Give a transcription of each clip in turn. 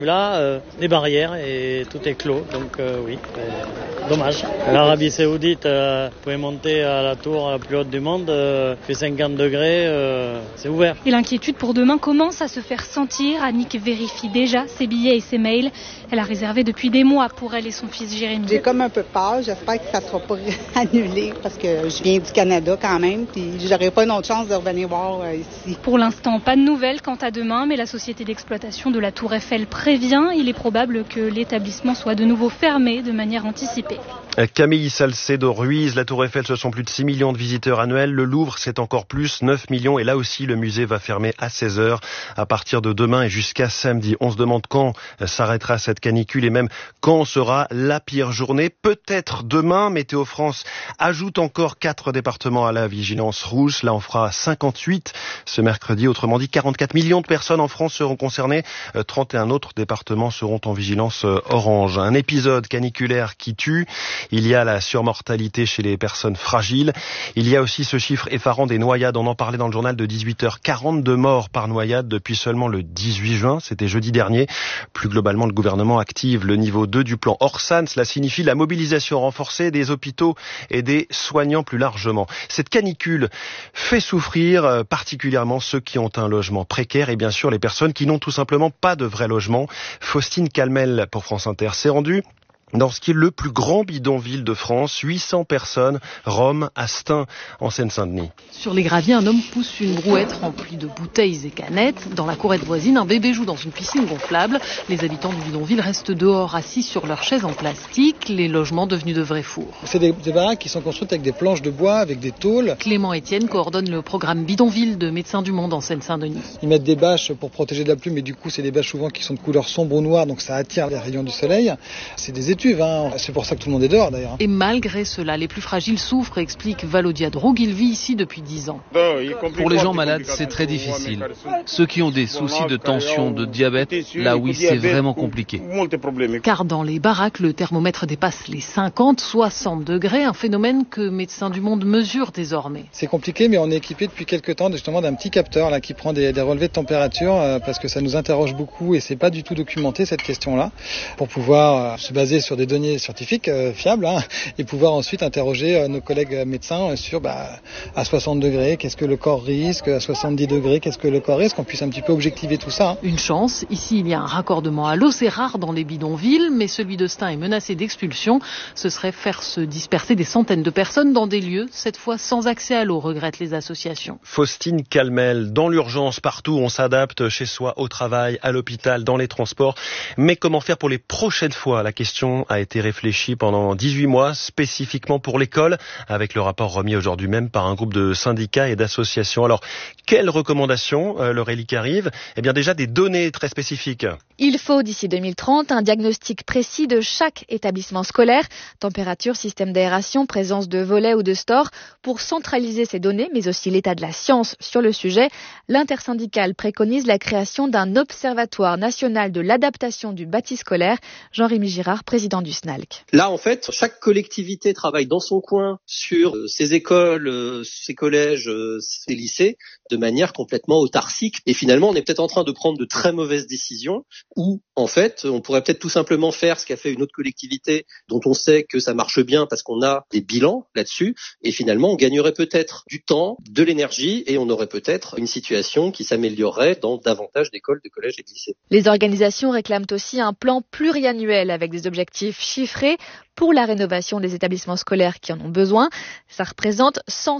Là, les barrières et tout est clos, donc oui, dommage. L'Arabie Saoudite pouvait monter à la tour la plus haute du monde, fait 50 degrés, c'est ouvert. Et l'inquiétude pour demain commence à se faire sentir. Annick vérifie déjà ses billets et ses mails. Elle a réservé depuis des mois pour elle et son fils Jérémy. J'ai comme un peu peur, j'espère que ça ne sera pas annulé parce que je viens du Canada quand même, puis j'aurai pas une autre chance de revenir voir ici. Pour l'instant, pas de nouvelles quant à demain, mais la société d'exploitation de la Tour Eiffel prévient, il est probable que l'établissement soit de nouveau fermé de manière anticipée. Camille Salcedo Ruiz, la Tour Eiffel, ce sont plus de 6 millions de visiteurs annuels. Le Louvre, c'est encore plus, 9 millions. Et là aussi, le musée va fermer à 16h à partir de demain et jusqu'à samedi. On se demande quand s'arrêtera cette canicule et même quand sera la pire journée. Peut-être demain. Météo France ajoute encore 4 départements à la vigilance rouge. Là, on fera 58 ce mercredi. Autrement dit, 44 millions de personnes en France seront concernées. 31 autres départements seront en vigilance orange. Un épisode caniculaire qui tue. Il y a la surmortalité chez les personnes fragiles. Il y a aussi ce chiffre effarant des noyades. On en parlait dans le journal de 18h. 42 morts par noyade depuis seulement le 18 juin. C'était jeudi dernier. Plus globalement, le gouvernement active le niveau 2 du plan Orsan. Cela signifie la mobilisation renforcée des hôpitaux et des soignants plus largement. Cette canicule fait souffrir particulièrement ceux qui ont un logement précaire et bien sûr les personnes qui n'ont tout simplement pas de vrai logement. Faustine Calmel pour France Inter s'est rendue dans ce qui est le plus grand bidonville de France, 800 personnes, Rome, à Stein, en Seine-Saint-Denis. Sur les graviers, un homme pousse une brouette remplie de bouteilles et canettes. Dans la courette voisine, un bébé joue dans une piscine gonflable. Les habitants du bidonville restent dehors, assis sur leurs chaises en plastique, les logements devenus de vrais fours. C'est des baraques qui sont construites avec des planches de bois, avec des tôles. Clément Etienne coordonne le programme bidonville de Médecins du Monde en Seine-Saint-Denis. Ils mettent des bâches pour protéger de la pluie, mais du coup, c'est des bâches souvent qui sont de couleur sombre ou noire, donc ça attire les rayons du soleil. C'est des étuves, c'est pour ça que tout le monde est dehors d'ailleurs. Et malgré cela, les plus fragiles souffrent, explique Valodia Droug. Il vit ici depuis 10 ans. Pour les gens malades, c'est très difficile. Ceux qui ont des soucis de tension, de diabète, là oui, c'est vraiment compliqué. Car dans les baraques, le thermomètre dépasse les 50, 60 degrés, un phénomène que Médecins du Monde mesure désormais. C'est compliqué, mais on est équipé depuis quelques temps justement d'un petit capteur là, qui prend des relevés de température parce que ça nous interroge beaucoup et c'est pas du tout documenté cette question-là, pour pouvoir se baser sur des données scientifiques fiables et pouvoir ensuite interroger nos collègues médecins sur à 60 degrés, qu'est-ce que le corps risque, à 70 degrés, qu'est-ce que le corps risque, qu'on puisse un petit peu objectiver tout ça. Une chance, ici il y a un raccordement à l'eau, c'est rare dans les bidonvilles, mais celui de Stein est menacé d'expulsion. Ce serait faire se disperser des centaines de personnes dans des lieux, cette fois sans accès à l'eau, regrettent les associations. Faustine Calmel, dans l'urgence, partout, on s'adapte, chez soi, au travail, à l'hôpital, dans les transports. Mais comment faire pour les prochaines fois? La question a été réfléchi pendant 18 mois, spécifiquement pour l'école, avec le rapport remis aujourd'hui même par un groupe de syndicats et d'associations. Alors, quelles recommandations, Laurélie Carive? Eh bien, déjà des données très spécifiques. Il faut, d'ici 2030, un diagnostic précis de chaque établissement scolaire, température, système d'aération, présence de volets ou de stores. Pour centraliser ces données, mais aussi l'état de la science sur le sujet, l'intersyndicale préconise la création d'un observatoire national de l'adaptation du bâti scolaire. Jean-Rémy Girard, président du SNALC. Là, en fait, chaque collectivité travaille dans son coin sur ses écoles, ses collèges, ses lycées, de manière complètement autarcique. Et finalement, on est peut-être en train de prendre de très mauvaises décisions où, en fait, on pourrait peut-être tout simplement faire ce qu'a fait une autre collectivité dont on sait que ça marche bien parce qu'on a des bilans là-dessus. Et finalement, on gagnerait peut-être du temps, de l'énergie et on aurait peut-être une situation qui s'améliorerait dans davantage d'écoles, de collèges et de lycées. Les organisations réclament aussi un plan pluriannuel avec des objectifs chiffrés pour la rénovation des établissements scolaires qui en ont besoin. Ça représente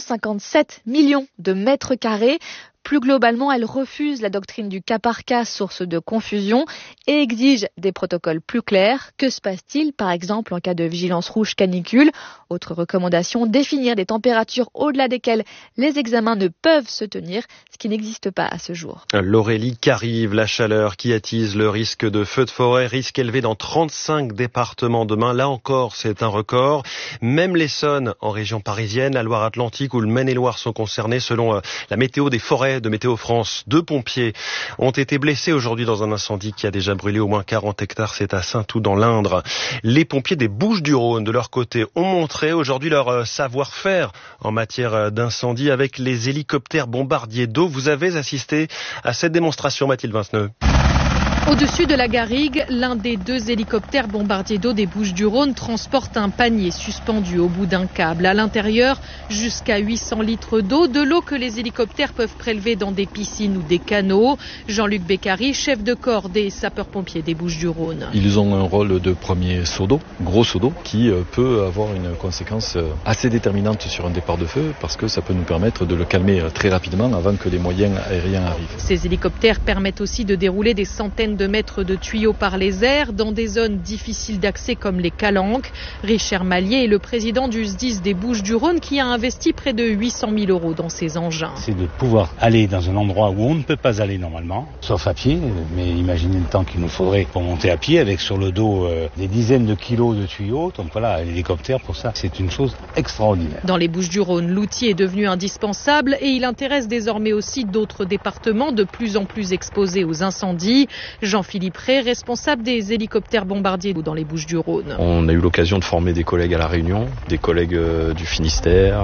157 millions de mètres carrés. Plus globalement, elle refuse la doctrine du cas par cas, source de confusion, et exige des protocoles plus clairs. Que se passe-t-il, par exemple, en cas de vigilance rouge canicule? Autre recommandation, définir des températures au-delà desquelles les examens ne peuvent se tenir, ce qui n'existe pas à ce jour. Laurélie Carive, la chaleur qui attise le risque de feux de forêt, risque élevé dans 35 départements demain. Là encore, c'est un record. Même l'Essonne, en région parisienne, la Loire-Atlantique ou le Maine-et-Loire sont concernés selon la météo des forêts de Météo France. 2 pompiers ont été blessés aujourd'hui dans un incendie qui a déjà brûlé au moins 40 hectares. C'est à Saint-Oud dans l'Indre. Les pompiers des Bouches-du-Rhône, de leur côté, ont montré aujourd'hui leur savoir-faire en matière d'incendie avec les hélicoptères bombardiers d'eau. Vous avez assisté à cette démonstration, Mathilde Vinceneux. Au-dessus de la garrigue, l'un des 2 hélicoptères bombardiers d'eau des Bouches-du-Rhône transporte un panier suspendu au bout d'un câble. À l'intérieur, jusqu'à 800 litres d'eau, de l'eau que les hélicoptères peuvent prélever dans des piscines ou des canaux. Jean-Luc Beccari, chef de corps des sapeurs-pompiers des Bouches-du-Rhône. Ils ont un rôle de premier seau d'eau, gros seau d'eau, qui peut avoir une conséquence assez déterminante sur un départ de feu, parce que ça peut nous permettre de le calmer très rapidement avant que les moyens aériens arrivent. Ces hélicoptères permettent aussi de dérouler des centaines de mètres de tuyaux par les airs dans des zones difficiles d'accès comme les calanques. Richard Mallier est le président du SDIS des Bouches-du-Rhône qui a investi près de 800 000 € dans ces engins. C'est de pouvoir aller dans un endroit où on ne peut pas aller normalement, sauf à pied, mais imaginez le temps qu'il nous faudrait pour monter à pied avec sur le dos des dizaines de kilos de tuyaux. Donc voilà, l'hélicoptère pour ça, c'est une chose extraordinaire. Dans les Bouches-du-Rhône, l'outil est devenu indispensable et il intéresse désormais aussi d'autres départements de plus en plus exposés aux incendies. Jean-Philippe Ray, responsable des hélicoptères bombardiers dans les Bouches-du-Rhône. On a eu l'occasion de former des collègues à La Réunion, des collègues du Finistère,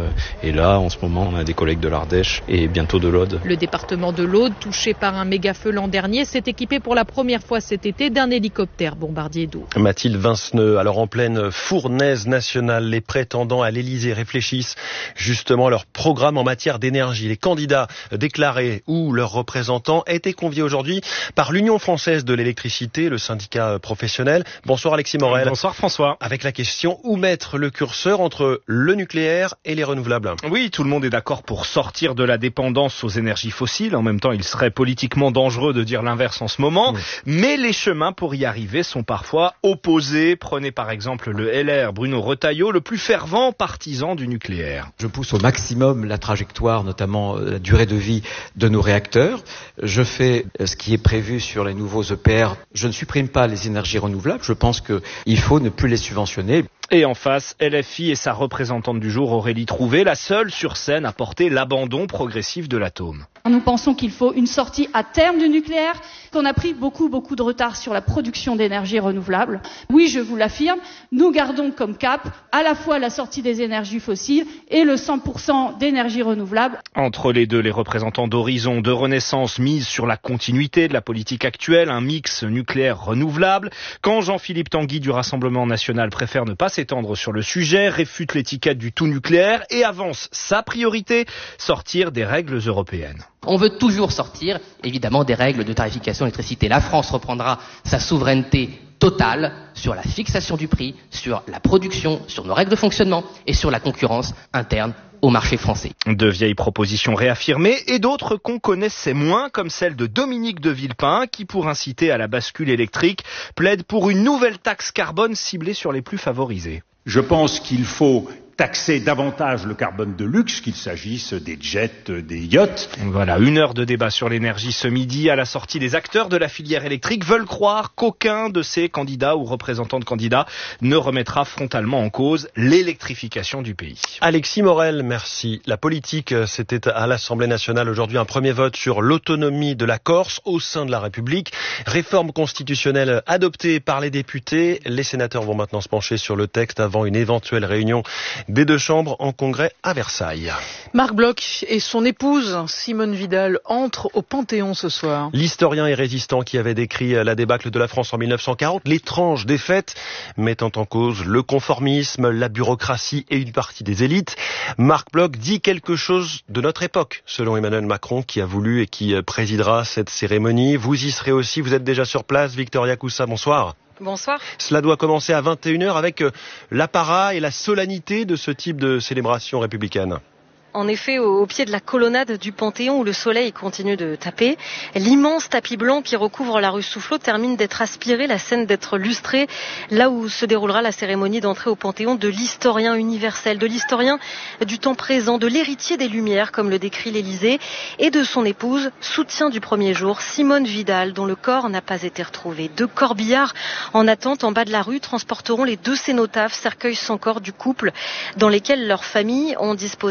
et là, en ce moment, on a des collègues de l'Ardèche et bientôt de l'Aude. Le département de l'Aude, touché par un méga-feu l'an dernier, s'est équipé pour la première fois cet été d'un hélicoptère bombardier d'eau. Mathilde Vinceneux, alors en pleine fournaise nationale, les prétendants à l'Élysée réfléchissent justement à leur programme en matière d'énergie. Les candidats déclarés ou leurs représentants étaient conviés aujourd'hui par l'Union française de l'électricité, le syndicat professionnel. Bonsoir Alexis Morel. Bonsoir François. Avec la question, où mettre le curseur entre le nucléaire et les renouvelables? Oui, tout le monde est d'accord pour sortir de la dépendance aux énergies fossiles. En même temps, il serait politiquement dangereux de dire l'inverse en ce moment. Mais les chemins pour y arriver sont parfois opposés. Prenez par exemple le LR, Bruno Retailleau, le plus fervent partisan du nucléaire. Je pousse au maximum la trajectoire, notamment la durée de vie de nos réacteurs. Je fais ce qui est prévu sur les nouveaux EPR. Je ne supprime pas les énergies renouvelables. Je pense qu'il faut ne plus les subventionner. Et en face, LFI et sa représentante du jour, Aurélie Trouvé, la seule sur scène à porter l'abandon progressif de l'atome. Nous pensons qu'il faut une sortie à terme du nucléaire, qu'on a pris beaucoup de retard sur la production d'énergie renouvelable. Oui, je vous l'affirme, nous gardons comme cap à la fois la sortie des énergies fossiles et le 100% d'énergie renouvelable. Entre les deux, les représentants d'Horizon, de Renaissance misent sur la continuité de la politique actuelle, un mix nucléaire renouvelable. Quand Jean-Philippe Tanguy du Rassemblement national préfère ne pas s'étendre sur le sujet, réfute l'étiquette du tout nucléaire et avance sa priorité, sortir des règles européennes. On veut toujours sortir, évidemment, des règles de tarification d'électricité. La France reprendra sa souveraineté totale sur la fixation du prix, sur la production, sur nos règles de fonctionnement et sur la concurrence interne au marché français. De vieilles propositions réaffirmées et d'autres qu'on connaissait moins, comme celle de Dominique de Villepin, qui, pour inciter à la bascule électrique, plaide pour une nouvelle taxe carbone ciblée sur les plus favorisés. Je pense qu'il faut taxer davantage le carbone de luxe, qu'il s'agisse des jets, des yachts. Voilà, 1 heure de débat sur l'énergie ce midi. À la sortie, des acteurs de la filière électrique veulent croire qu'aucun de ces candidats ou représentants de candidats ne remettra frontalement en cause l'électrification du pays. Alexis Morel, merci. La politique, c'était à l'Assemblée nationale aujourd'hui un premier vote sur l'autonomie de la Corse au sein de la République. Réforme constitutionnelle adoptée par les députés. Les sénateurs vont maintenant se pencher sur le texte avant une éventuelle réunion des deux chambres en congrès à Versailles. Marc Bloch et son épouse Simone Vidal entrent au Panthéon ce soir. L'historien et résistant qui avait décrit la débâcle de la France en 1940, l'étrange défaite mettant en cause le conformisme, la bureaucratie et une partie des élites. Marc Bloch dit quelque chose de notre époque, selon Emmanuel Macron, qui a voulu et qui présidera cette cérémonie. Vous y serez aussi, vous êtes déjà sur place. Victoria Coussa, bonsoir. Bonsoir. Cela doit commencer à 21h avec l'apparat et la solennité de ce type de célébration républicaine. En effet, au pied de la colonnade du Panthéon où le soleil continue de taper, l'immense tapis blanc qui recouvre la rue Soufflot termine d'être aspiré, la scène d'être lustrée, là où se déroulera la cérémonie d'entrée au Panthéon de l'historien universel, de l'historien du temps présent, de l'héritier des Lumières, comme le décrit l'Élysée, et de son épouse, soutien du premier jour, Simone Vidal, dont le corps n'a pas été retrouvé. 2 corbillards en attente en bas de la rue transporteront les 2 cénotaphes, cercueils sans corps du couple, dans lesquels leurs familles ont disposé des objets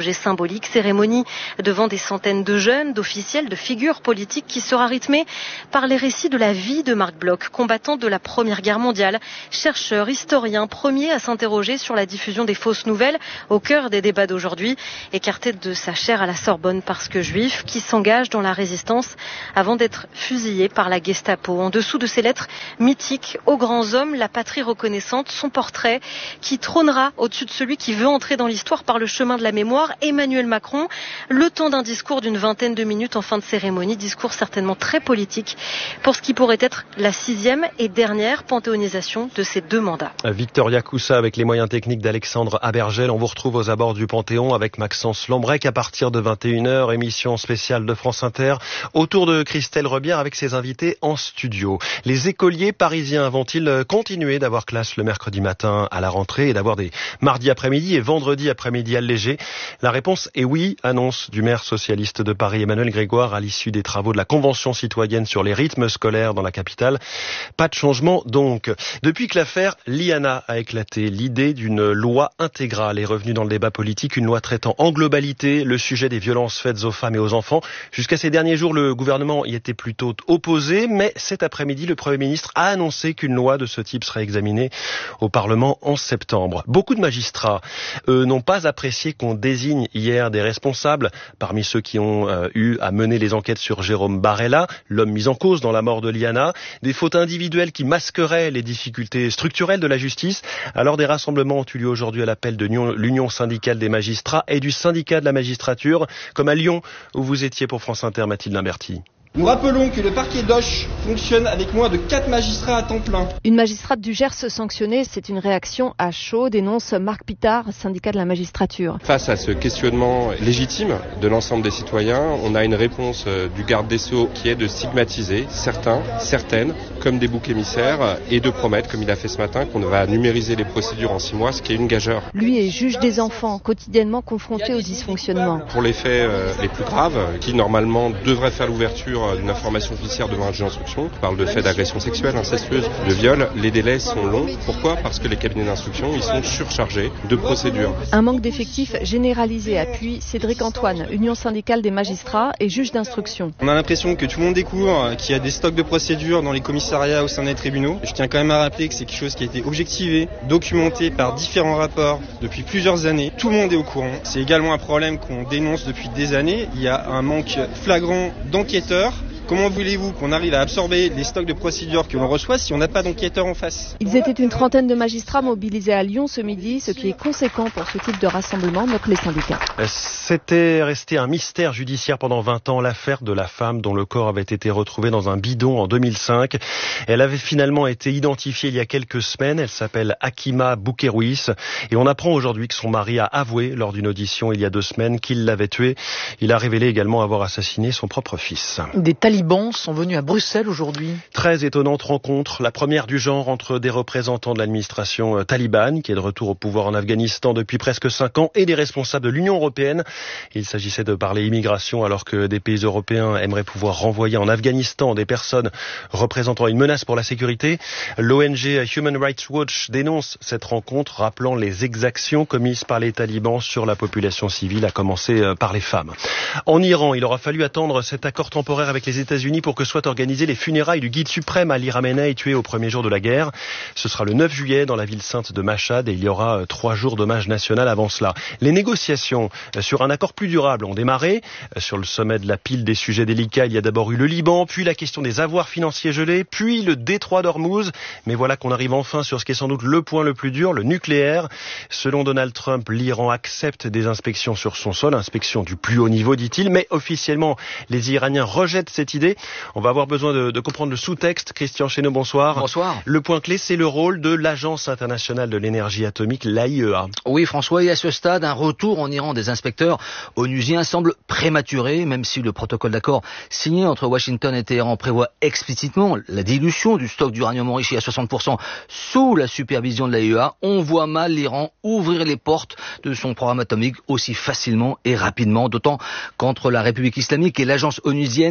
trajet symbolique, cérémonie devant des centaines de jeunes, d'officiels, de figures politiques qui sera rythmée par les récits de la vie de Marc Bloch, combattant de la Première Guerre mondiale, chercheur, historien, premier à s'interroger sur la diffusion des fausses nouvelles au cœur des débats d'aujourd'hui, écarté de sa chaire à la Sorbonne parce que juif, qui s'engage dans la résistance avant d'être fusillé par la Gestapo. En dessous de ces lettres mythiques aux grands hommes, la patrie reconnaissante, son portrait qui trônera au-dessus de celui qui veut entrer dans l'histoire par le chemin de la mémoire, Emmanuel Macron, le temps d'un discours d'une vingtaine de minutes en fin de cérémonie, discours certainement très politique pour ce qui pourrait être la 6e et dernière panthéonisation de ces 2 mandats. Victoria Coussa avec les moyens techniques d'Alexandre Abergel. On vous retrouve aux abords du Panthéon avec Maxence Lambrec à partir de 21h, émission spéciale de France Inter, autour de Christelle Rebière avec ses invités en studio. Les écoliers parisiens vont-ils continuer d'avoir classe le mercredi matin à la rentrée et d'avoir des mardis après-midi et vendredi après-midi allégés? La réponse est oui, annonce du maire socialiste de Paris Emmanuel Grégoire à l'issue des travaux de la Convention citoyenne sur les rythmes scolaires dans la capitale. Pas de changement donc. Depuis que l'affaire Liana a éclaté, l'idée d'une loi intégrale est revenue dans le débat politique, une loi traitant en globalité le sujet des violences faites aux femmes et aux enfants. Jusqu'à ces derniers jours, le gouvernement y était plutôt opposé, mais cet après-midi, le Premier ministre a annoncé qu'une loi de ce type serait examinée au Parlement en septembre. Beaucoup de magistrats, eux, n'ont pas apprécié qu'on désigne hier des responsables, parmi ceux qui ont eu à mener les enquêtes sur Jérôme Barella, l'homme mis en cause dans la mort de Liana, des fautes individuelles qui masqueraient les difficultés structurelles de la justice. Alors des rassemblements ont eu lieu aujourd'hui à l'appel de l'Union syndicale des magistrats et du syndicat de la magistrature, comme à Lyon où vous étiez pour France Inter, Mathilde Limberti. Nous rappelons que le parquet d'Auch fonctionne avec moins de 4 magistrats à temps plein. Une magistrate du Gers sanctionnée, c'est une réaction à chaud, dénonce Marc Pitard, syndicat de la magistrature. Face à ce questionnement légitime de l'ensemble des citoyens, on a une réponse du garde des Sceaux qui est de stigmatiser certains, certaines, comme des boucs émissaires et de promettre, comme il a fait ce matin, qu'on va numériser les procédures en 6 mois, ce qui est une gageure. Lui est juge des enfants, quotidiennement confronté aux dysfonctionnements. Pour les faits les plus graves, qui normalement devraient faire l'ouverture d'une information judiciaire devant un juge d'instruction, on parle de faits d'agression sexuelle, incestueuse, de viol, les délais sont longs. Pourquoi ? Parce que les cabinets d'instruction, ils sont surchargés de procédures. Un manque d'effectifs généralisé, appuie Cédric Antoine, Union syndicale des magistrats et juge d'instruction. On a l'impression que tout le monde découvre qu'il y a des stocks de procédures dans les commissariats au sein des tribunaux. Je tiens quand même à rappeler que c'est quelque chose qui a été objectivé, documenté par différents rapports depuis plusieurs années. Tout le monde est au courant. C'est également un problème qu'on dénonce depuis des années. Il y a un manque flagrant d'enquêteurs. Comment voulez-vous qu'on arrive à absorber les stocks de procédures que l'on reçoit si on n'a pas d'enquêteurs en face ? Ils étaient une trentaine de magistrats mobilisés à Lyon ce midi, ce qui est conséquent pour ce type de rassemblement, notent les syndicats. C'était resté un mystère judiciaire pendant 20 ans, l'affaire de la femme dont le corps avait été retrouvé dans un bidon en 2005. Elle avait finalement été identifiée il y a quelques semaines. Elle s'appelle Hakima Boukerouis et on apprend aujourd'hui que son mari a avoué lors d'une audition il y a 2 semaines qu'il l'avait tuée. Il a révélé également avoir assassiné son propre fils. Des talibans sont venus à Bruxelles aujourd'hui. Très étonnante rencontre, la première du genre entre des représentants de l'administration talibane, qui est de retour au pouvoir en Afghanistan depuis presque 5 ans, et des responsables de l'Union européenne. Il s'agissait de parler immigration alors que des pays européens aimeraient pouvoir renvoyer en Afghanistan des personnes représentant une menace pour la sécurité. L'ONG Human Rights Watch dénonce cette rencontre, rappelant les exactions commises par les talibans sur la population civile, à commencer par les femmes. En Iran, il aura fallu attendre cet accord temporaire avec les États-Unis pour que soient organisées les funérailles du guide suprême Ali Khamenei, tué au premier jour de la guerre. Ce sera le 9 juillet dans la ville sainte de Mashhad et il y aura 3 jours d'hommage national avant cela. Les négociations sur un accord plus durable ont démarré. Sur le sommet de la pile des sujets délicats, il y a d'abord eu le Liban, puis la question des avoirs financiers gelés, puis le détroit d'Ormuz. Mais voilà qu'on arrive enfin sur ce qui est sans doute le point le plus dur, le nucléaire. Selon Donald Trump, l'Iran accepte des inspections sur son sol, inspections du plus haut niveau, dit-il, mais officiellement, les Iraniens rejettent cette idée. On va avoir besoin de comprendre le sous-texte. Christian Chesneau, bonsoir. Bonsoir. Le point clé, c'est le rôle de l'Agence internationale de l'énergie atomique, l'AIEA. Oui, François, et à ce stade, un retour en Iran des inspecteurs onusiens semble prématuré, même si le protocole d'accord signé entre Washington et Téhéran prévoit explicitement la dilution du stock d'uranium enrichi à 60% sous la supervision de l'AIEA. On voit mal l'Iran ouvrir les portes de son programme atomique aussi facilement et rapidement, d'autant qu'entre la République islamique et l'agence onusienne, la méfiance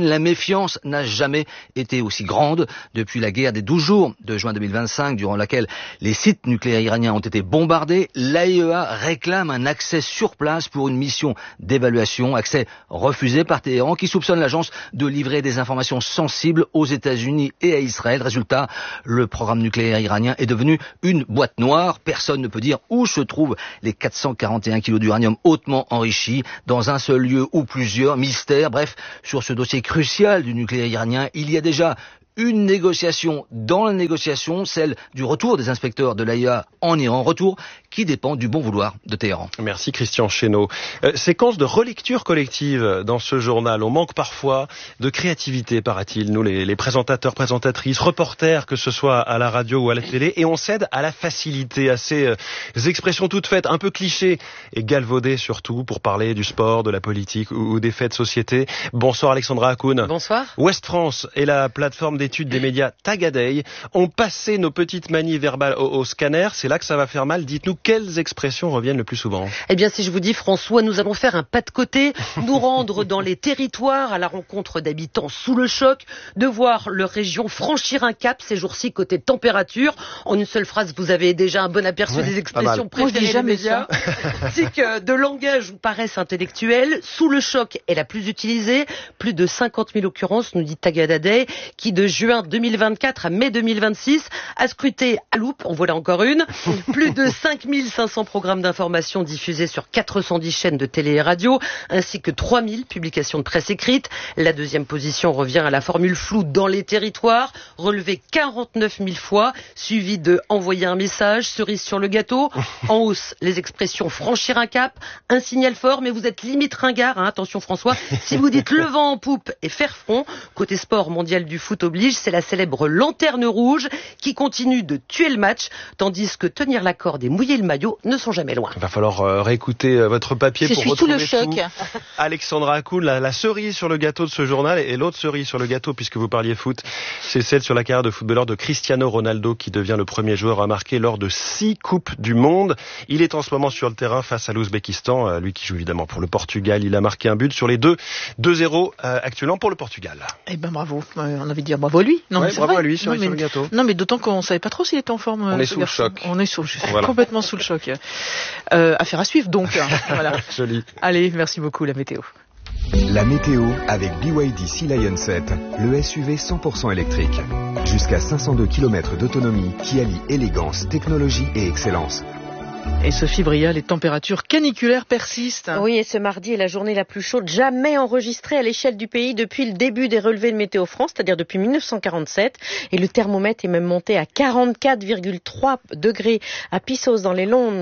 défiance n'a jamais été aussi grande depuis la guerre des 12 jours de juin 2025, durant laquelle les sites nucléaires iraniens ont été bombardés. L'AIEA réclame un accès sur place pour une mission d'évaluation, accès refusé par Téhéran qui soupçonne l'agence de livrer des informations sensibles aux États-Unis et à Israël. Résultat, le programme nucléaire iranien est devenu une boîte noire. Personne ne peut dire où se trouvent les 441 kilos d'uranium hautement enrichi, dans un seul lieu ou plusieurs, mystères. Bref, sur ce dossier crucial du nucléaire iranien, il y a déjà une négociation dans la négociation, celle du retour des inspecteurs de l'AIEA en Iran, retour qui dépend du bon vouloir de Téhéran. Merci Christian Chesneau. Séquence de relecture collective dans ce journal. On manque parfois de créativité, paraît-il, nous les présentateurs, présentatrices, reporters, que ce soit à la radio ou à la télé, et on cède à la facilité, à ces expressions toutes faites, un peu clichés et galvaudées surtout, pour parler du sport, de la politique ou des faits de société. Bonsoir Alexandra Hakoun. Bonsoir. Ouest France et la plateforme d'études des médias Tagaday ont passé nos petites manies verbales au scanner. C'est là que ça va faire mal. Dites-nous, quelles expressions reviennent le plus souvent? Eh bien, si je vous dis, François, nous allons faire un pas de côté, nous rendre dans les territoires à la rencontre d'habitants sous le choc, de voir leur région franchir un cap ces jours-ci côté température. En une seule phrase, vous avez déjà un bon aperçu des expressions préférées des médias. C'est que de langage ou paresse intellectuelle, sous le choc est la plus utilisée. Plus de 50 000 occurrences, nous dit Tagaday, qui de juin 2024 à mai 2026 a scruté à loupe, en voilà encore une, plus de 5500 programmes d'information diffusés sur 410 chaînes de télé et radio, ainsi que 3000 publications de presse écrite. La deuxième position revient à la formule floue dans les territoires, relevée 49 000 fois, suivie de envoyer un message, cerise sur le gâteau. En hausse, les expressions franchir un cap, un signal fort, mais vous êtes limite ringard, hein, attention François, si vous dites le vent en poupe et faire front. Côté sport, mondial du foot oblige, c'est la célèbre lanterne rouge qui continue de tuer le match, tandis que tenir la corde et mouiller le maillot ne sont jamais loin. Il va falloir réécouter votre papier pour retrouver tout. Alexandra Hakoun, la cerise sur le gâteau de ce journal, et l'autre cerise sur le gâteau, puisque vous parliez foot, c'est celle sur la carrière de footballeur de Cristiano Ronaldo, qui devient le premier joueur à marquer lors de 6 Coupes du Monde. Il est en ce moment sur le terrain face à l'Ouzbékistan, lui qui joue évidemment pour le Portugal. Il a marqué un but sur les 2-0 actuellement pour le Portugal. Eh ben bravo, on a envie de dire bravo à lui. Non, ouais, bravo à lui, sur le gâteau. Non, mais d'autant qu'on savait pas trop s'il était en forme. On est sous le choc. On est complètement sous le choc. Affaire à suivre donc. Voilà. Joli. Allez, merci beaucoup, la météo. La météo avec BYD Sea Lion 7, le SUV 100% électrique. Jusqu'à 502 km d'autonomie qui allie élégance, technologie et excellence. Et Sophie Bria, les températures caniculaires persistent. Oui, et ce mardi est la journée la plus chaude jamais enregistrée à l'échelle du pays depuis le début des relevés de Météo France, c'est-à-dire depuis 1947. Et le thermomètre est même monté à 44,3 degrés à Pissos dans les Landes,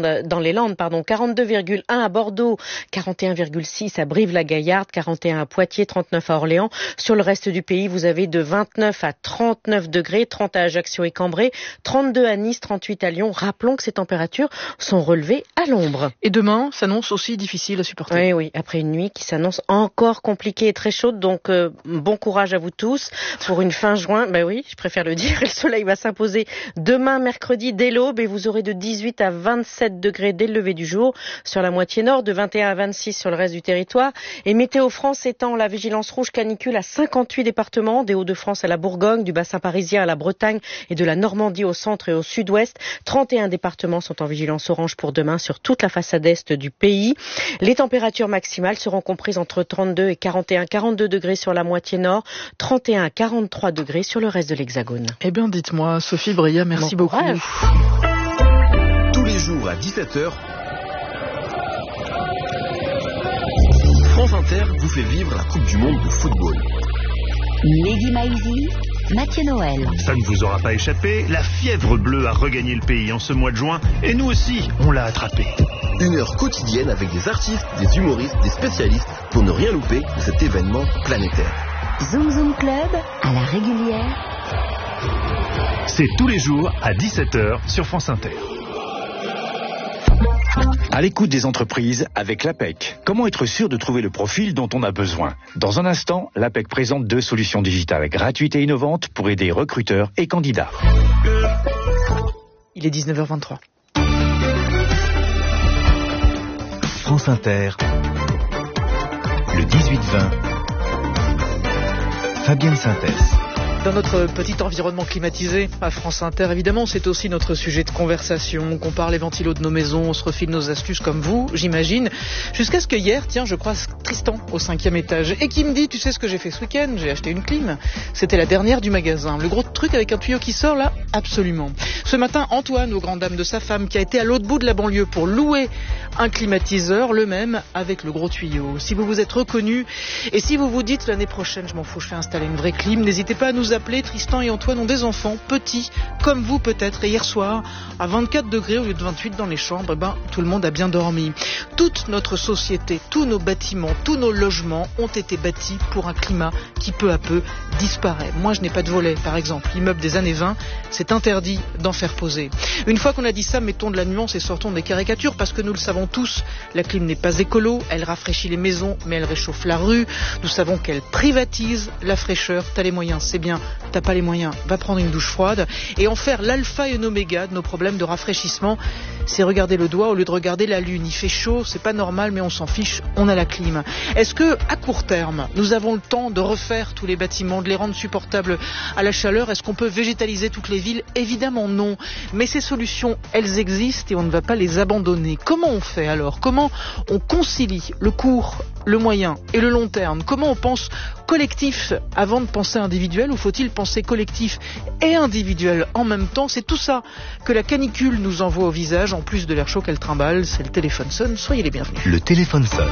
42,1 à Bordeaux, 41,6 à Brive-la-Gaillarde, 41 à Poitiers, 39 à Orléans. Sur le reste du pays, vous avez de 29 à 39 degrés, 30 à Ajaccio et Cambrai, 32 à Nice, 38 à Lyon. Rappelons que ces températures sont relevées à l'ombre. Et demain s'annonce aussi difficile à supporter. Oui, après une nuit qui s'annonce encore compliquée et très chaude, donc bon courage à vous tous pour une fin juin. Ben oui, je préfère le dire. Le soleil va s'imposer demain mercredi dès l'aube et vous aurez de 18 à 27 degrés dès le lever du jour sur la moitié nord, de 21 à 26 sur le reste du territoire. Et Météo France étend la vigilance rouge canicule à 58 départements, des Hauts-de-France à la Bourgogne, du bassin parisien à la Bretagne et de la Normandie au centre et au sud-ouest. 31 départements sont en vigilance orange pour demain sur toute la façade est du pays. Les températures maximales seront comprises entre 32 et 42 degrés sur la moitié nord, 31 à 43 degrés sur le reste de l'Hexagone. Eh bien, dites-moi, Sophie Bria, merci beaucoup. Tous les jours à 17h, France Inter vous fait vivre la Coupe du Monde de football. Mehdi Maizi, Mathieu Noël. Ça ne vous aura pas échappé, la fièvre bleue a regagné le pays en ce mois de juin, et nous aussi, on l'a attrapée. Une heure quotidienne avec des artistes, des humoristes, des spécialistes, pour ne rien louper de cet événement planétaire. Zoom Zoom Club, à la régulière. C'est tous les jours à 17h sur France Inter. À l'écoute des entreprises avec l'APEC. Comment être sûr de trouver le profil dont on a besoin? Dans un instant, l'APEC présente 2 solutions digitales gratuites et innovantes pour aider recruteurs et candidats. Il est 19h23. France Inter, le 18-20, Fabienne Synthèse. Dans notre petit environnement climatisé à France Inter, évidemment, c'est aussi notre sujet de conversation. On compare les ventilos de nos maisons, on se refile nos astuces comme vous, j'imagine. Jusqu'à ce que hier, je croise Tristan au 5e étage et qui me dit, tu sais ce que j'ai fait ce week-end? J'ai acheté une clim. C'était la dernière du magasin. Le gros truc avec un tuyau qui sort là, absolument. Ce matin, Antoine, aux grandes dames de sa femme, qui a été à l'autre bout de la banlieue pour louer un climatiseur, le même avec le gros tuyau. Si vous vous êtes reconnu et si vous vous dites l'année prochaine, je m'en fous, je fais installer une vraie clim, n'hésitez pas à nous appeler. Tristan et Antoine ont des enfants petits, comme vous peut-être. Et hier soir, à 24 degrés au lieu de 28 dans les chambres, tout le monde a bien dormi. Toute notre société, tous nos bâtiments, tous nos logements ont été bâtis pour un climat qui peu à peu disparaît. Moi, je n'ai pas de volet, par exemple. L'immeuble des années 20, c'est interdit d'en faire poser. Une fois qu'on a dit ça, mettons de la nuance et sortons des caricatures, parce que nous le savons tous, la clim n'est pas écolo, elle rafraîchit les maisons, mais elle réchauffe la rue. Nous savons qu'elle privatise la fraîcheur. T'as les moyens, c'est bien. T'as pas les moyens, va prendre une douche froide et en faire l'alpha et l'oméga de nos problèmes de rafraîchissement. C'est regarder le doigt au lieu de regarder la lune. Il fait chaud, c'est pas normal, mais on s'en fiche, on a la clim. Est-ce que, à court terme, nous avons le temps de refaire tous les bâtiments, de les rendre supportables à la chaleur? Est-ce qu'on peut végétaliser toutes les villes? Évidemment non. Mais ces solutions, elles existent et on ne va pas les abandonner. Comment on fait alors? Comment on concilie le court, le moyen et le long terme? Comment on pense collectif avant de penser individuel, ou faut-il penser collectif et individuel en même temps? C'est tout ça que la canicule nous envoie au visage, en plus de l'air chaud qu'elle trimballe. C'est le téléphone sonne, soyez les bienvenus. Le téléphone sonne.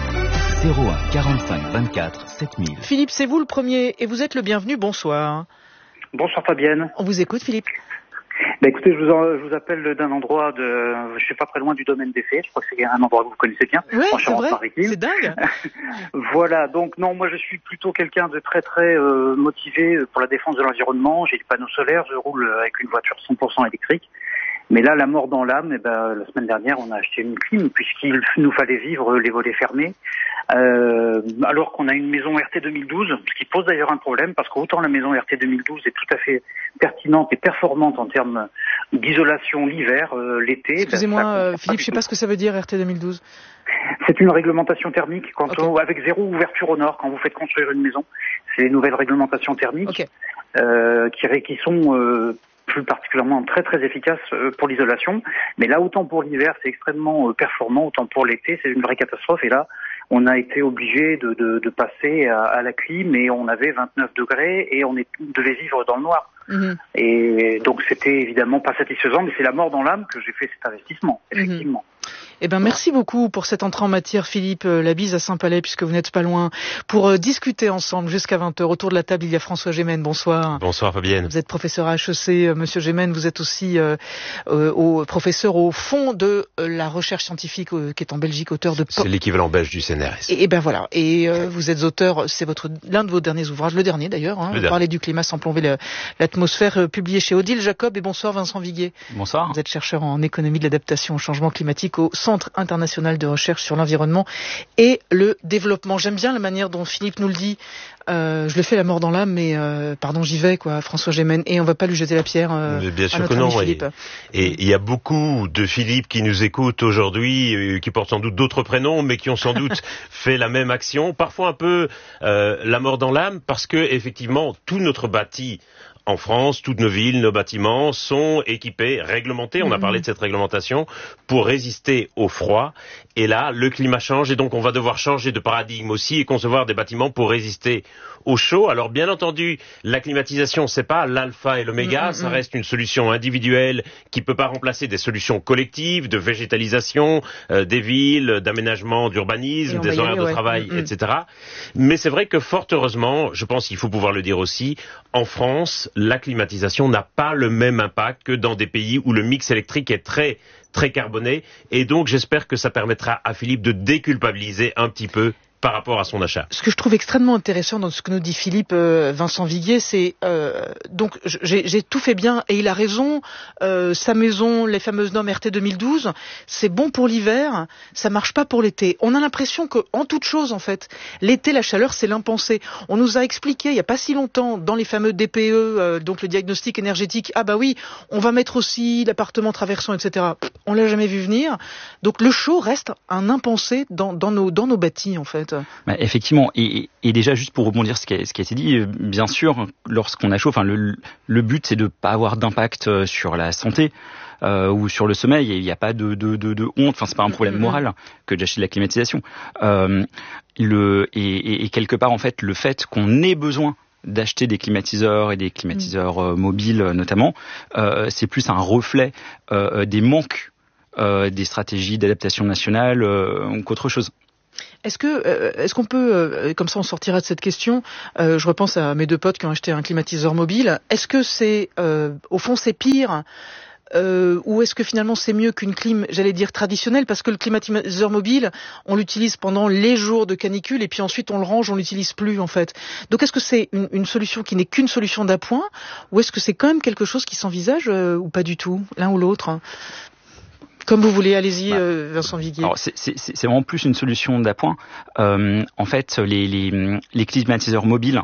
01 45 24 7000. Philippe, c'est vous le premier et vous êtes le bienvenu, bonsoir. Bonsoir Fabienne. On vous écoute Philippe. Écoutez, je vous appelle d'un endroit je suis pas très loin du domaine des Fées, je crois que c'est un endroit que vous connaissez bien. Oui, c'est vrai, c'est dingue. Voilà, donc non, moi je suis plutôt quelqu'un de très très motivé pour la défense de l'environnement. J'ai des panneaux solaires, je roule avec une voiture 100% électrique. Mais là, la mort dans l'âme, la semaine dernière, on a acheté une clim puisqu'il nous fallait vivre les volets fermés. Alors qu'on a une maison RT 2012, ce qui pose d'ailleurs un problème parce qu'autant la maison RT 2012 est tout à fait pertinente et performante en termes d'isolation l'hiver, l'été. Excusez-moi Philippe, je sais pas ce que ça veut dire RT 2012. C'est une réglementation thermique avec zéro ouverture au nord quand vous faites construire une maison. C'est les nouvelles réglementations thermiques qui sont plus particulièrement très très efficace pour l'isolation. Mais là, autant pour l'hiver, c'est extrêmement performant, autant pour l'été, c'est une vraie catastrophe. Et là, on a été obligé de passer à la clim et on avait 29 degrés et on devait vivre dans le noir. Et donc c'était évidemment pas satisfaisant, mais c'est la mort dans l'âme que j'ai fait cet investissement, effectivement. Eh ben, merci beaucoup pour cette entrée en matière, Philippe. La bise à Saint-Palais, puisque vous n'êtes pas loin, pour discuter ensemble jusqu'à 20h. Autour de la table, il y a François Gémen. Bonsoir. Bonsoir, Fabienne. Vous êtes professeur à HEC. Monsieur Gémen, vous êtes aussi professeur au fond de la recherche scientifique qui est en Belgique, auteur de... C'est l'équivalent belge du CNRS. Et ben voilà. Et vous êtes auteur, c'est l'un de vos derniers ouvrages, le dernier d'ailleurs, vous parlez du climat sans plomber l'atmosphère, publié chez Odile Jacob. Et bonsoir Vincent Viguier. Bonsoir. Vous êtes chercheur en économie de l'adaptation au changement climatique au Centre international de recherche sur l'environnement et le développement. J'aime bien la manière dont Philippe nous le dit. Je le fais la mort dans l'âme, mais pardon, j'y vais, François Gémen, et on va pas lui jeter la pierre. Bien sûr que non. Et il y a beaucoup de Philippe qui nous écoutent aujourd'hui, qui portent sans doute d'autres prénoms, mais qui ont sans doute fait la même action. Parfois un peu la mort dans l'âme, parce que effectivement, tout notre bâti en France, toutes nos villes, nos bâtiments sont équipés, réglementés, on a parlé de cette réglementation, pour résister au froid. Et là, le climat change et donc on va devoir changer de paradigme aussi et concevoir des bâtiments pour résister au chaud. Alors bien entendu, la climatisation, c'est pas l'alpha et l'oméga, ça reste une solution individuelle qui peut pas remplacer des solutions collectives de végétalisation des villes, d'aménagement, d'urbanisme, des horaires de travail, etc. Mais c'est vrai que fort heureusement, je pense qu'il faut pouvoir le dire aussi, en France, la climatisation n'a pas le même impact que dans des pays où le mix électrique est très carboné. Et donc, j'espère que ça permettra à Philippe de déculpabiliser un petit peu par rapport à son achat. Ce que je trouve extrêmement intéressant dans ce que nous dit Philippe Vincent Viguier, c'est donc j'ai tout fait bien et il a raison. Sa maison, les fameuses normes RT 2012, c'est bon pour l'hiver, ça marche pas pour l'été. On a l'impression que en toute chose en fait, l'été la chaleur c'est l'impensé. On nous a expliqué il y a pas si longtemps dans les fameux DPE, donc le diagnostic énergétique, ah bah oui, on va mettre aussi l'appartement traversant, etc. On l'a jamais vu venir. Donc le chaud reste un impensé dans nos bâtis en fait. Effectivement, et déjà juste pour rebondir ce qui a été dit, bien sûr, lorsqu'on a chaud, le but c'est de pas avoir d'impact sur la santé. Ou sur le sommeil, il n'y a pas de honte, c'est pas un problème moral que d'acheter de la climatisation. Et quelque part, en fait, le fait qu'on ait besoin d'acheter des climatiseurs et des climatiseurs mobiles notamment, c'est plus un reflet des manques des stratégies d'adaptation nationale qu'autre chose. Est-ce qu'on peut, comme ça on sortira de cette question, je repense à mes deux potes qui ont acheté un climatiseur mobile, est-ce que c'est, au fond c'est pire ou est-ce que finalement c'est mieux qu'une clim, j'allais dire traditionnelle, parce que le climatiseur mobile, on l'utilise pendant les jours de canicule et puis ensuite on le range, on l'utilise plus en fait. Donc est-ce que c'est une solution qui n'est qu'une solution d'appoint, ou est-ce que c'est quand même quelque chose qui s'envisage ou pas du tout, l'un ou l'autre? Comme vous voulez, allez-y, Vincent Viguier. Alors c'est vraiment plus une solution d'appoint. En fait, les climatiseurs mobiles,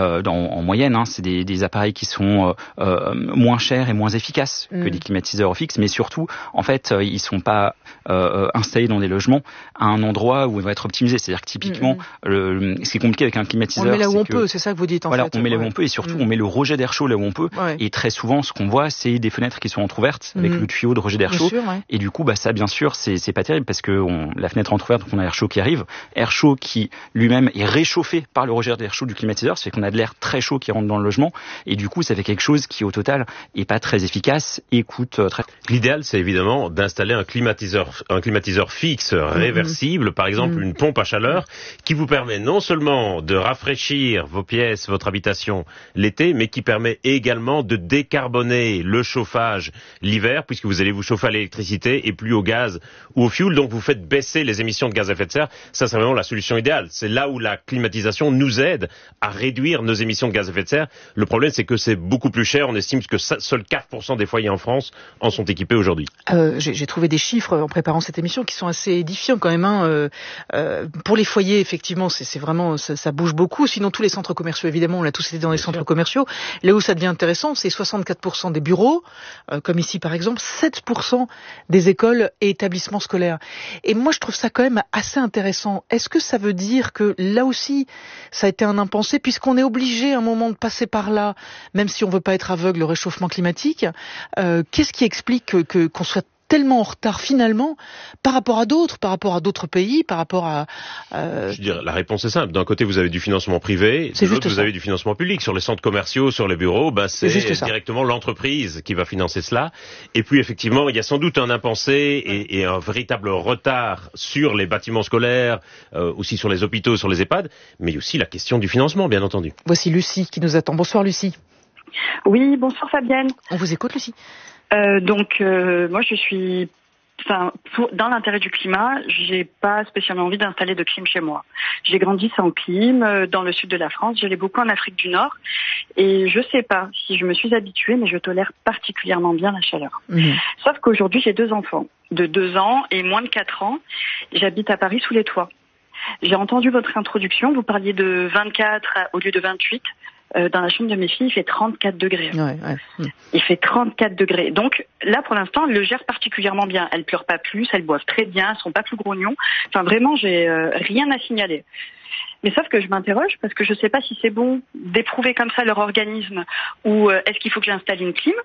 en moyenne, c'est des appareils qui sont moins chers et moins efficaces que les climatiseurs fixes, mais surtout, en fait, ils sont pas installés dans des logements à un endroit où ils vont être optimisés. C'est-à-dire que typiquement, ce qui est compliqué avec un climatiseur, on le met là où on peut, c'est ça que vous dites en fait. Voilà, on met là où on peut, et surtout on met le rejet d'air chaud là où on peut. Ouais. Et très souvent, ce qu'on voit, c'est des fenêtres qui sont entrouvertes avec le tuyau de rejet d'air chaud. Et du coup, ça, bien sûr, c'est pas terrible parce que la fenêtre est entrouverte, donc on a air chaud qui arrive. Air chaud qui lui-même est réchauffé par le rejet d'air chaud du climatiseur, c'est qu'on a de l'air très chaud qui rentre dans le logement. Et du coup, ça fait quelque chose qui, au total, est pas très efficace et coûte très... L'idéal, c'est évidemment d'installer un climatiseur fixe, réversible, par exemple une pompe à chaleur, qui vous permet non seulement de rafraîchir vos pièces, votre habitation l'été, mais qui permet également de décarboner le chauffage l'hiver, puisque vous allez vous chauffer à l'électricité et plus au gaz ou au fioul, donc vous faites baisser les émissions de gaz à effet de serre. Ça, c'est vraiment la solution idéale. C'est là où la climatisation nous aide à réduire nos émissions de gaz à effet de serre. Le problème, c'est que c'est beaucoup plus cher. On estime que seuls 4% des foyers en France en sont équipés aujourd'hui. J'ai trouvé des chiffres en préparant cette émission qui sont assez édifiants quand même. Pour les foyers, effectivement, c'est vraiment, ça bouge beaucoup. Sinon, tous les centres commerciaux, évidemment, on a tous été dans les centres commerciaux. Là où ça devient intéressant, c'est 64% des bureaux, comme ici par exemple, 7% des écoles et établissements scolaires. Et moi, je trouve ça quand même assez intéressant. Est-ce que ça veut dire que là aussi, ça a été un impensé, puisqu'on est obligé à un moment de passer par là, même si on veut pas être aveugle au réchauffement climatique? Qu'est-ce qui explique qu'on soit tellement en retard finalement par rapport à d'autres pays, par rapport à... Je veux dire, la réponse est simple. D'un côté, vous avez du financement privé, de l'autre, vous avez du financement public. Sur les centres commerciaux, sur les bureaux, c'est directement l'entreprise qui va financer cela. Et puis, effectivement, il y a sans doute un impensé et un véritable retard sur les bâtiments scolaires, aussi sur les hôpitaux, sur les EHPAD, mais aussi la question du financement, bien entendu. Voici Lucie qui nous attend. Bonsoir Lucie. Oui, bonsoir Fabienne. On vous écoute Lucie. Moi je suis, dans l'intérêt du climat, j'ai pas spécialement envie d'installer de clim chez moi. J'ai grandi sans clim dans le sud de la France, j'allais beaucoup en Afrique du Nord et je sais pas si je me suis habituée, mais je tolère particulièrement bien la chaleur. Sauf qu'aujourd'hui j'ai 2 enfants de 2 ans et moins de 4 ans. J'habite à Paris sous les toits. J'ai entendu votre introduction, vous parliez de 24 au lieu de 28. Dans la chambre de mes filles, il fait 34 degrés. Il fait 34 degrés. Donc là, pour l'instant, elles le gèrent particulièrement bien. Elles pleurent pas plus, elles boivent très bien, elles sont pas plus grognons. Enfin, vraiment, j'ai rien à signaler. Mais sauf que je m'interroge parce que je sais pas si c'est bon d'éprouver comme ça leur organisme ou est-ce qu'il faut que j'installe une clim.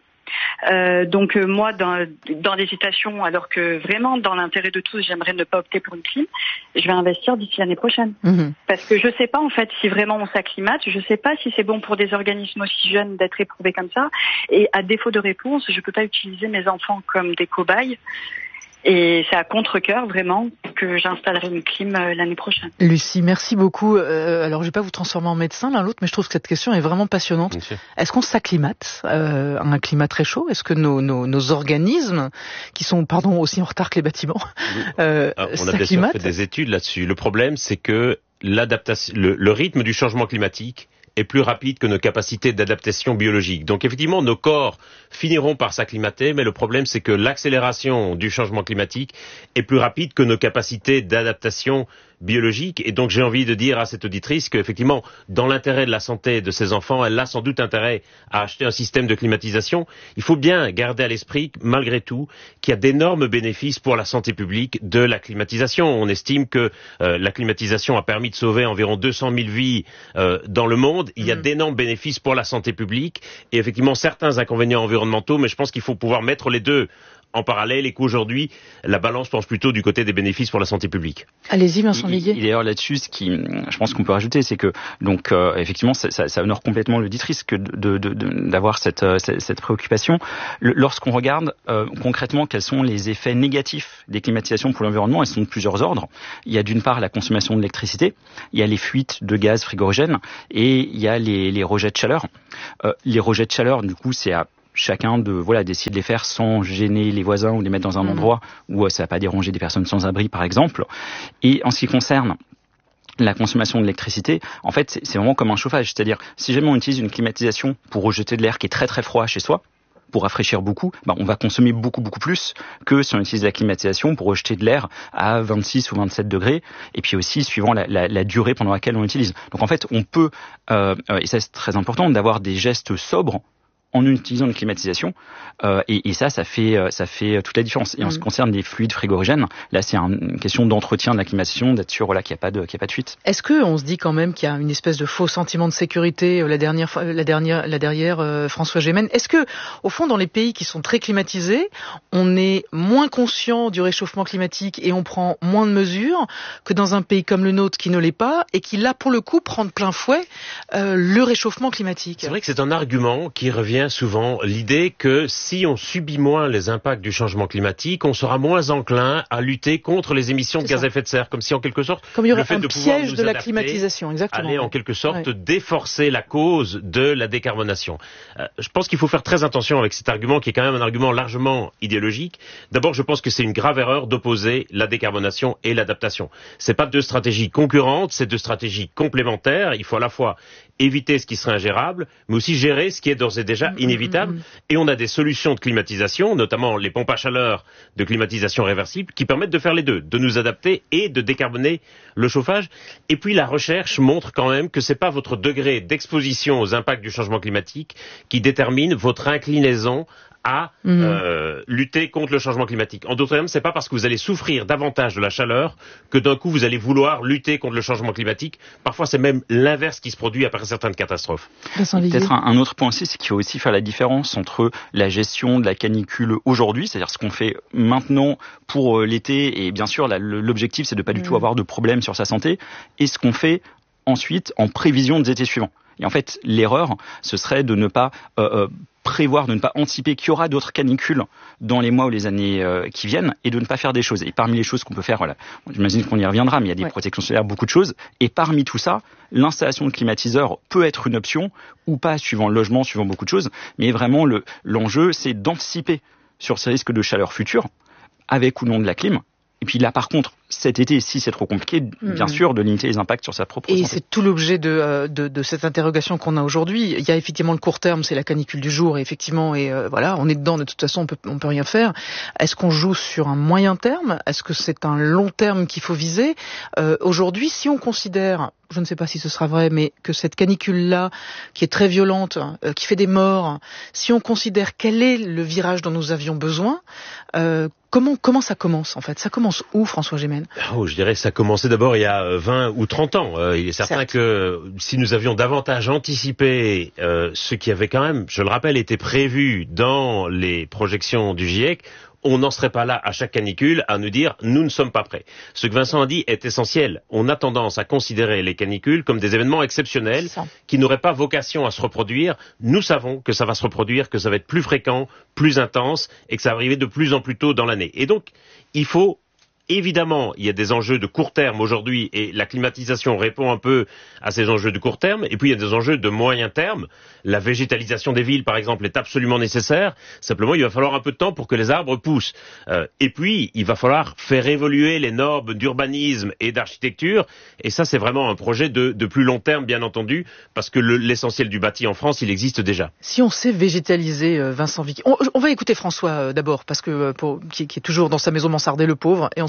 Moi, dans l'hésitation, alors que vraiment, dans l'intérêt de tous, j'aimerais ne pas opter pour une clim, je vais investir d'ici l'année prochaine. Parce que je sais pas, en fait, si vraiment on s'acclimate, je sais pas si c'est bon pour des organismes aussi jeunes d'être éprouvés comme ça. Et à défaut de réponse, je peux pas utiliser mes enfants comme des cobayes. Et c'est à contre-cœur, vraiment, que j'installerai une clim l'année prochaine. Lucie, merci beaucoup. Alors, je vais pas vous transformer en médecin l'un l'autre, mais je trouve que cette question est vraiment passionnante. Est-ce qu'on s'acclimate à un climat très chaud? Est-ce que nos organismes, qui sont, aussi en retard que les bâtiments, on a bien sûr fait des études là-dessus. Le problème, c'est que l'adaptation, le rythme du changement climatique est plus rapide que nos capacités d'adaptation biologique. Donc effectivement, nos corps finiront par s'acclimater, mais le problème c'est que l'accélération du changement climatique est plus rapide que nos capacités d'adaptation biologique. Et donc j'ai envie de dire à cette auditrice qu'effectivement, dans l'intérêt de la santé de ses enfants, elle a sans doute intérêt à acheter un système de climatisation. Il faut bien garder à l'esprit, malgré tout, qu'il y a d'énormes bénéfices pour la santé publique de la climatisation. On estime que la climatisation a permis de sauver environ 200 000 vies dans le monde. Il y a d'énormes bénéfices pour la santé publique et effectivement certains inconvénients environnementaux, mais je pense qu'il faut pouvoir mettre les deux en parallèle et qu'aujourd'hui, la balance penche plutôt du côté des bénéfices pour la santé publique. Allez-y, Vincent Liguier. Et d'ailleurs, là-dessus, je pense qu'on peut rajouter, c'est que, donc, effectivement, ça honore complètement l'auditrice que d'avoir cette préoccupation. Lorsqu'on regarde, concrètement, quels sont les effets négatifs des climatisations pour l'environnement, ils sont de plusieurs ordres. Il y a d'une part la consommation d'électricité, il y a les fuites de gaz frigorigènes et il y a les rejets de chaleur. Les rejets de chaleur, du coup, c'est à chacun d'essayer de les faire sans gêner les voisins ou les mettre dans un endroit où ça va pas déranger des personnes sans abri, par exemple. Et en ce qui concerne la consommation d'électricité, en fait, c'est vraiment comme un chauffage. C'est-à-dire, si jamais on utilise une climatisation pour rejeter de l'air qui est très très froid chez soi, pour rafraîchir beaucoup, on va consommer beaucoup plus que si on utilise la climatisation pour rejeter de l'air à 26 ou 27 degrés, et puis aussi suivant la durée pendant laquelle on l'utilise. Donc en fait, on peut, et ça c'est très important, d'avoir des gestes sobres en utilisant une climatisation, et ça fait toute la différence. Et en ce qui concerne les fluides frigorigènes, là c'est une question d'entretien de la climatisation, d'être sûr qu'il n'y a pas de fuite. Est-ce que on se dit quand même qu'il y a une espèce de faux sentiment de sécurité la derrière François Gémen? Est-ce que au fond dans les pays qui sont très climatisés, on est moins conscient du réchauffement climatique et on prend moins de mesures que dans un pays comme le nôtre qui ne l'est pas et qui là pour le coup prend de plein fouet le réchauffement climatique? C'est vrai que c'est un argument qui revient souvent, l'idée que si on subit moins les impacts du changement climatique, on sera moins enclin à lutter contre les émissions de gaz à effet de serre, comme si en quelque sorte comme il y aurait le fait un de piège de la climatisation, exactement, allait en quelque sorte déforcer la cause de la décarbonation. Je pense qu'il faut faire très attention avec cet argument qui est quand même un argument largement idéologique. D'abord, je pense que c'est une grave erreur d'opposer la décarbonation et l'adaptation. C'est pas deux stratégies concurrentes, c'est deux stratégies complémentaires. Il faut à la fois éviter ce qui serait ingérable, mais aussi gérer ce qui est d'ores et déjà inévitable. Et on a des solutions de climatisation, notamment les pompes à chaleur de climatisation réversible, qui permettent de faire les deux, de nous adapter et de décarboner le chauffage. Et puis la recherche montre quand même que c'est pas votre degré d'exposition aux impacts du changement climatique qui détermine votre inclinaison à lutter contre le changement climatique. En d'autres termes, c'est pas parce que vous allez souffrir davantage de la chaleur que d'un coup vous allez vouloir lutter contre le changement climatique. Parfois, c'est même l'inverse qui se produit après certaines catastrophes. Peut-être un autre point aussi, c'est qu'il faut aussi faire la différence entre la gestion de la canicule aujourd'hui, c'est-à-dire ce qu'on fait maintenant pour l'été, et bien sûr l'objectif c'est de pas du tout avoir de problème sur sa santé, et ce qu'on fait ensuite en prévision des étés suivants. Et en fait, l'erreur, ce serait de ne pas prévoir, de ne pas anticiper qu'il y aura d'autres canicules dans les mois ou les années qui viennent et de ne pas faire des choses. Et parmi les choses qu'on peut faire, j'imagine qu'on y reviendra, mais il y a des protections solaires, beaucoup de choses. Et parmi tout ça, l'installation de climatiseurs peut être une option ou pas, suivant le logement, suivant beaucoup de choses. Mais vraiment, l'enjeu, c'est d'anticiper sur ces risques de chaleur futurs, avec ou non de la clim. Et puis là, par contre, cet été, si c'est trop compliqué, bien sûr, de limiter les impacts sur sa propre santé. Et c'est tout l'objet de cette interrogation qu'on a aujourd'hui. Il y a effectivement le court terme, c'est la canicule du jour, et effectivement, voilà, on est dedans, de toute façon, on peut rien faire. Est-ce qu'on joue sur un moyen terme? Est-ce que c'est un long terme qu'il faut viser? Aujourd'hui, si on considère, je ne sais pas si ce sera vrai, mais que cette canicule-là, qui est très violente, qui fait des morts, si on considère quel est le virage dont nous avions besoin, comment ça commence, en fait? Ça commence où, François Gémen? Je dirais que ça a commencé d'abord il y a 20 ou 30 ans. Il est certain que si nous avions davantage anticipé ce qui avait quand même, je le rappelle, été prévu dans les projections du GIEC, on n'en serait pas là à chaque canicule à nous dire « nous ne sommes pas prêts ». Ce que Vincent a dit est essentiel. On a tendance à considérer les canicules comme des événements exceptionnels qui n'auraient pas vocation à se reproduire. Nous savons que ça va se reproduire, que ça va être plus fréquent, plus intense et que ça va arriver de plus en plus tôt dans l'année. Et donc, il faut... Évidemment, il y a des enjeux de court terme aujourd'hui et la climatisation répond un peu à ces enjeux de court terme. Et puis, il y a des enjeux de moyen terme. La végétalisation des villes, par exemple, est absolument nécessaire. Simplement, il va falloir un peu de temps pour que les arbres poussent. Et puis, il va falloir faire évoluer les normes d'urbanisme et d'architecture. Et ça, c'est vraiment un projet de plus long terme, bien entendu, parce que l'essentiel du bâti en France, il existe déjà. Si on sait végétaliser, Vincent Vicky, on va écouter François d'abord, parce que qui est toujours dans sa maison mansardée, le pauvre, et ensuite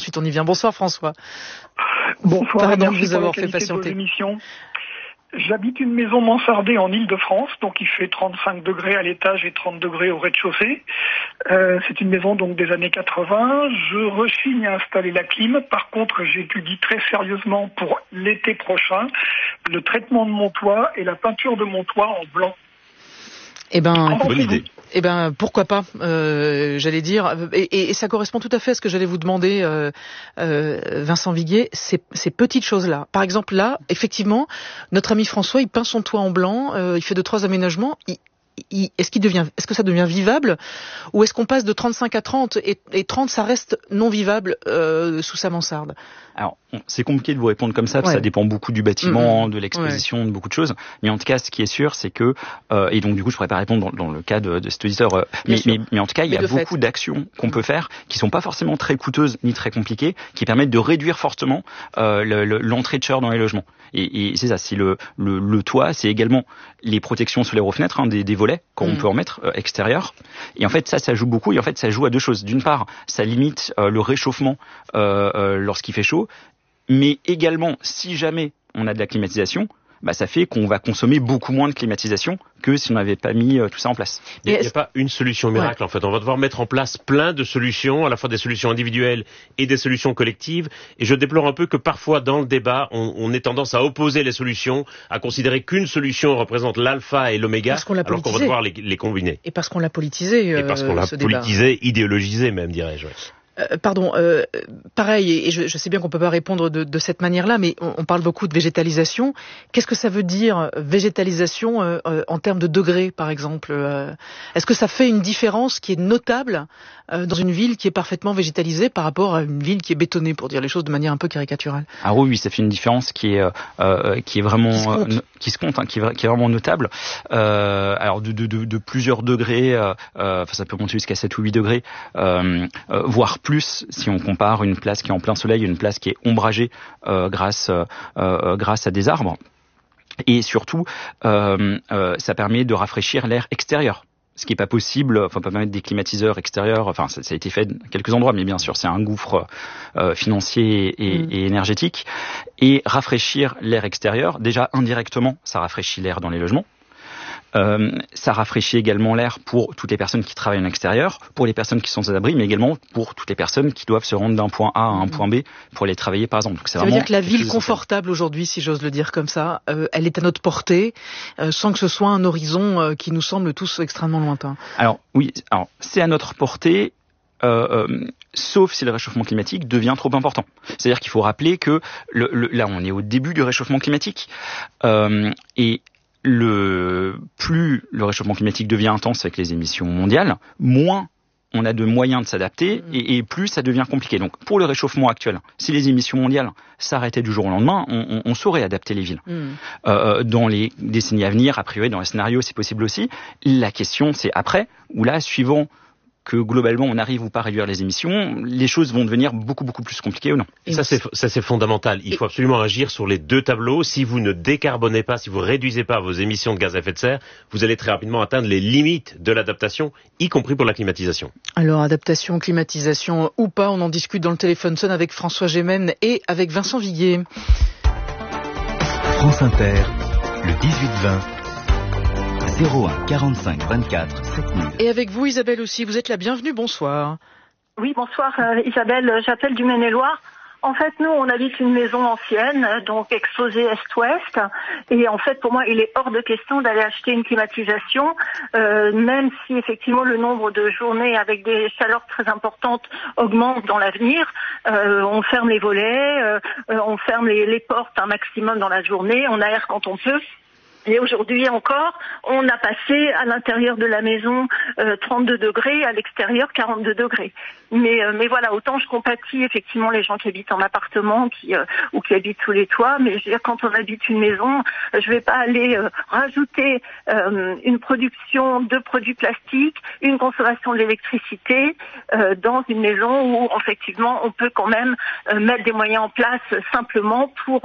suite on y vient. Bonsoir François. Bonsoir, pardon de merci vous pour avoir la fait qualité de vos patienter. émissions. J'habite une maison mansardée en Île-de-France, donc il fait 35 degrés à l'étage et 30 degrés au rez-de-chaussée. C'est une maison donc des années 80. Je rechigne à installer la clim. Par contre, j'étudie très sérieusement pour l'été prochain le traitement de mon toit et la peinture de mon toit en blanc. Eh ben, bonne idée. Eh ben, pourquoi pas, j'allais dire, et ça correspond tout à fait à ce que j'allais vous demander, Vincent Viguier, ces petites choses-là. Par exemple, là, effectivement, notre ami François, il peint son toit en blanc, il fait 2-3 aménagements, est-ce que ça devient vivable, ou est-ce qu'on passe de 35 à 30, et 30, ça reste non vivable, sous sa mansarde? Alors, c'est compliqué de vous répondre comme ça, parce que ça dépend beaucoup du bâtiment, de l'exposition, de beaucoup de choses. Mais en tout cas, ce qui est sûr, c'est que, et donc du coup, je pourrais pas répondre dans le cas de cet auditeur, mais en tout cas, il y a beaucoup d'actions qu'on peut faire, qui sont pas forcément très coûteuses ni très compliquées, qui permettent de réduire fortement l'entrée de chaleur dans les logements. Et c'est ça, c'est le toit, c'est également les protections solaires aux fenêtres, des volets, quand on peut en mettre extérieurs. Et en fait, ça joue beaucoup. Et en fait, ça joue à deux choses. D'une part, ça limite le réchauffement lorsqu'il fait chaud. Mais également, si jamais on a de la climatisation, ça fait qu'on va consommer beaucoup moins de climatisation que si on n'avait pas mis tout ça en place. Il n'y a pas une solution miracle, en fait. On va devoir mettre en place plein de solutions, à la fois des solutions individuelles et des solutions collectives. Et je déplore un peu que parfois, dans le débat, on ait tendance à opposer les solutions, à considérer qu'une solution représente l'alpha et l'oméga, alors qu'on va devoir les combiner. Et parce qu'on l'a politisé, et parce qu'on l'a politisé, idéologisé même, dirais-je. Ouais. Pareil, et je sais bien qu'on peut pas répondre de cette manière-là, mais on parle beaucoup de végétalisation. Qu'est-ce que ça veut dire, végétalisation, en termes de degrés, par exemple? Est-ce que ça fait une différence qui est notable dans une ville qui est parfaitement végétalisée par rapport à une ville qui est bétonnée, pour dire les choses de manière un peu caricaturale? Ah oui, ça fait une différence qui est vraiment qui se compte, qui est vraiment notable. Alors de plusieurs degrés, ça peut monter jusqu'à 7 ou 8 degrés, voire plus si on compare une place qui est en plein soleil et une place qui est ombragée grâce à des arbres. Et surtout, ça permet de rafraîchir l'air extérieur. Ce qui n'est pas possible, pas mettre des climatiseurs extérieurs, ça a été fait dans quelques endroits, mais bien sûr c'est un gouffre financier et énergétique. Et rafraîchir l'air extérieur, déjà indirectement, ça rafraîchit l'air dans les logements. Ça rafraîchit également l'air pour toutes les personnes qui travaillent en extérieur, pour les personnes qui sont aux abris, mais également pour toutes les personnes qui doivent se rendre d'un point A à un point B pour aller travailler, par exemple. Donc, ça veut dire que la ville confortable aujourd'hui, si j'ose le dire comme ça, elle est à notre portée, sans que ce soit un horizon qui nous semble tous extrêmement lointain. Alors oui, c'est à notre portée. Sauf si le réchauffement climatique devient trop important. C'est-à-dire qu'il faut rappeler que là, on est au début du réchauffement climatique, et plus le réchauffement climatique devient intense avec les émissions mondiales, moins on a de moyens de s'adapter et plus ça devient compliqué. Donc pour le réchauffement actuel, si les émissions mondiales s'arrêtaient du jour au lendemain, on saurait adapter les villes. Dans les décennies à venir, a priori dans les scénarios c'est possible aussi. La question c'est après, ou là suivant que globalement on arrive ou pas à réduire les émissions, les choses vont devenir beaucoup plus compliquées ou non. Et ça c'est fondamental. Il faut absolument agir sur les deux tableaux. Si vous ne décarbonez pas, si vous réduisez pas vos émissions de gaz à effet de serre, vous allez très rapidement atteindre les limites de l'adaptation, y compris pour la climatisation. Alors adaptation, climatisation ou pas, on en discute dans le téléphone sonne avec François Gémen et avec Vincent Viguier. France Inter, le 18-20. 01 45 24 7000. Et avec vous Isabelle aussi, vous êtes la bienvenue, bonsoir. Oui, bonsoir Isabelle, j'appelle du Maine-et-Loire. En fait, nous, on habite une maison ancienne, donc exposée est-ouest, et en fait, pour moi, il est hors de question d'aller acheter une climatisation, même si effectivement le nombre de journées avec des chaleurs très importantes augmente dans l'avenir. On ferme les volets, on ferme les portes un maximum dans la journée, on aère quand on peut. Et aujourd'hui encore, on a passé à l'intérieur de la maison 32 degrés, à l'extérieur 42 degrés. Mais voilà, autant je compatis effectivement les gens qui habitent en appartement ou qui habitent sous les toits, mais je veux dire, quand on habite une maison, je vais pas aller rajouter une production de produits plastiques, une consommation d'électricité dans une maison où effectivement on peut quand même mettre des moyens en place simplement pour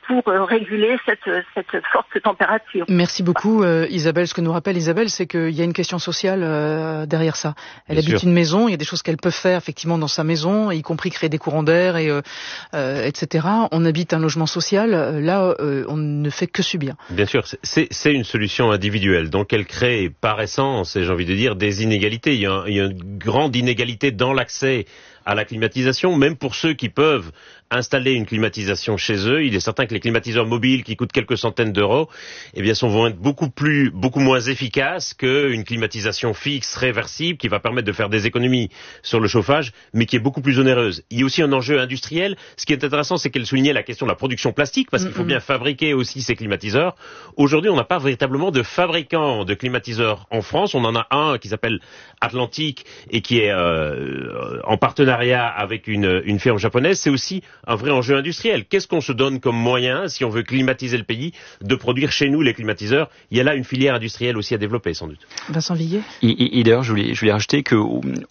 pour réguler cette forte température. Merci beaucoup Isabelle. Ce que nous rappelle Isabelle, c'est qu'il y a une question sociale derrière ça. Elle habite une maison, il y a des choses qu'elle peut faire effectivement dans sa maison, y compris créer des courants d'air et etc. On habite un logement social, là on ne fait que subir. Bien sûr, c'est une solution individuelle, donc elle crée par essence, et j'ai envie de dire, des inégalités. Il y a une grande inégalité dans l'accès à la climatisation, même pour ceux qui peuvent installer une climatisation chez eux. Il est certain que les climatiseurs mobiles qui coûtent quelques centaines d'euros, vont être beaucoup moins efficaces qu'une climatisation fixe, réversible, qui va permettre de faire des économies sur le chauffage, mais qui est beaucoup plus onéreuse. Il y a aussi un enjeu industriel. Ce qui est intéressant, c'est qu'elle soulignait la question de la production plastique, parce qu'il faut bien fabriquer aussi ces climatiseurs. Aujourd'hui, on n'a pas véritablement de fabricant de climatiseurs en France. On en a un qui s'appelle Atlantique et qui est en partenariat avec une firme japonaise. C'est aussi un vrai enjeu industriel. Qu'est-ce qu'on se donne comme moyen, si on veut climatiser le pays, de produire chez nous les climatiseurs? Il y a là une filière industrielle aussi à développer, sans doute. Vincent Viguier. Et d'ailleurs, je voulais rajouter que